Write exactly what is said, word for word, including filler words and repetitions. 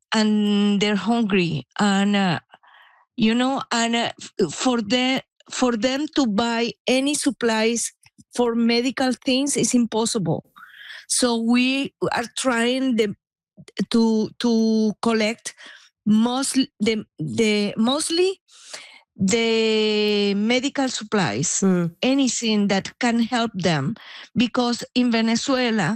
and they're hungry, and uh, you know, and uh, for the for them to buy any supplies for medical things is impossible. So we are trying the, to to collect mostly the the mostly the medical supplies, Mm. anything that can help them, because in Venezuela